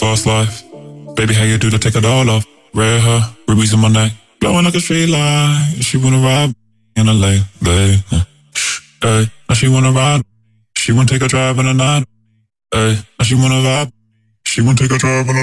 fast life. Baby, how you do to take it all off? Red hair, rubies in my neck, blowing like a street light. She wanna ride in LA, babe. Hey, now she wanna ride. She wanna take a drive in the night. Hey, now she wanna vibe. She wanna take a drive in the